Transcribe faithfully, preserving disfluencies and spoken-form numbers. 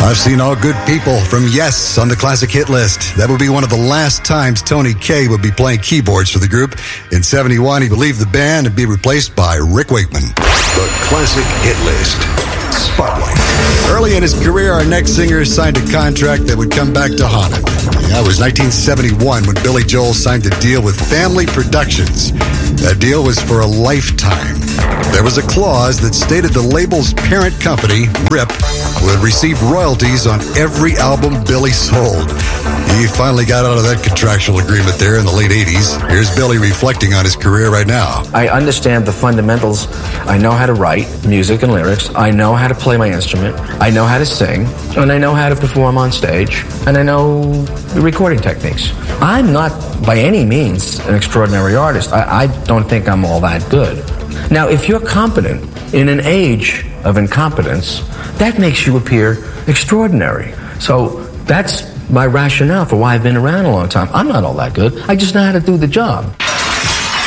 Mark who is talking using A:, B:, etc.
A: I've seen all good people from Yes on the classic hit list. That would be one of the last times Tony Kaye would be playing keyboards for the group. In seventy-one, he would leave the band and be replaced by Rick Wakeman.
B: The classic hit list. Spotlight.
A: Early in his career, our next singer signed a contract that would come back to haunt him. Yeah, it was nineteen seventy-one when Billy Joel signed a deal with Family Productions. That deal was for a lifetime. There was a clause that stated the label's parent company, RIP, would receive royalties on every album Billy sold. He finally got out of that contractual agreement there in the late eighties. Here's Billy reflecting on his career right now.
C: I understand the fundamentals. I know how to write music and lyrics. I know how to play my instrument. I know how to sing. And I know how to perform on stage. And I know the recording techniques. I'm not by any means an extraordinary artist. I, I don't think I'm all that good. Now, if you're competent in an age of incompetence, that makes you appear extraordinary. So that's my rationale for why I've been around a long time. I'm not all that good. I just know how to do the job.